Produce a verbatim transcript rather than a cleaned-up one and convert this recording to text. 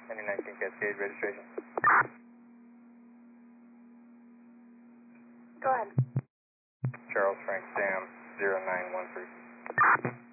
Any nineteen Cascade registration. Go ahead. Charles Frank Sam, zero nine one three.